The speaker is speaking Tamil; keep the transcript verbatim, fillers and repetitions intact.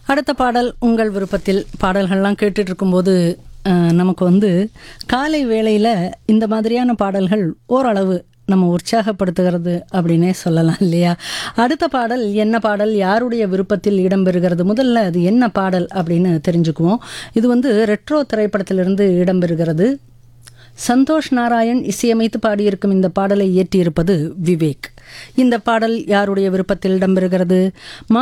அடுத்த பாடல் உங்கள் விருப்பத்தில். பாடல்கள்லாம் கேட்டுட்டு இருக்கும்போது அஹ், நமக்கு வந்து காலை வேளையில் இந்த மாதிரியான பாடல்கள் ஓரளவு நம்ம உற்சாகப்படுத்துகிறது அப்படின்னே சொல்லலாம் இல்லையா? அடுத்த பாடல் என்ன பாடல், யாருடைய விருப்பத்தில் இடம்பெறுகிறது? முதல்ல அது என்ன பாடல் அப்படின்னு தெரிஞ்சுக்குவோம். இது வந்து ரெட்ரோ திரைப்படத்திலிருந்து இடம்பெறுகிறது. சந்தோஷ் நாராயண் இசையமைத்து பாடியிருக்கும் இந்த பாடலை இயற்றியிருப்பது விவேக். இந்த பாடல் யாருடைய விருப்பத்தில் இடம்பெறுகிறது?